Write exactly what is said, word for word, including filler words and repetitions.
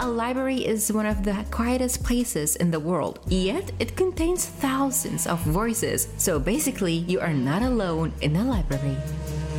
A library is one of the quietest places in the world, yet it contains thousands of voices. So basically, you are not alone in a library.